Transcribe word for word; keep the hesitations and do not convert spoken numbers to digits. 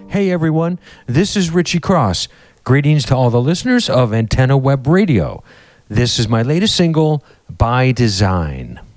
Hey everyone, this is Richie Cross. Greetings to all the listeners of Antenna Web Radio. This is my latest single, By Design.